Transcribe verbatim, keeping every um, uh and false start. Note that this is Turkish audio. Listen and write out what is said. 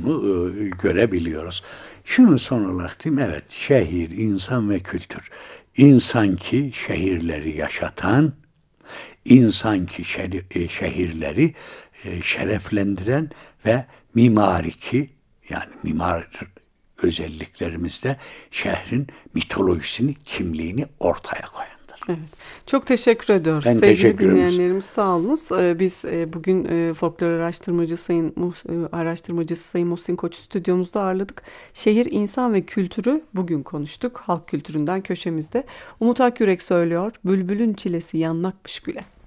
olduğunu e, görebiliyoruz. Şunu son olarak diyeyim, evet, şehir, insan ve kültür. İnsan ki şehirleri yaşatan, insan ki şehirleri e, şereflendiren ve mimari ki, yani mimar özelliklerimizde şehrin mitolojisini, kimliğini ortaya koyandır. Evet. Çok teşekkür ediyoruz. Ben Sevgili teşekkür ederim. dinleyenlerimiz, sağ olunuz. Ee, Biz e, bugün e, folklor araştırmacı Sayın Mus- e, araştırmacısı Sayın Muhsin Koç stüdyomuzda ağırladık. Şehir, insan ve kültürü bugün konuştuk. Halk kültüründen köşemizde. Umut Akyürek söylüyor. Bülbülün çilesi yanmakmış güle.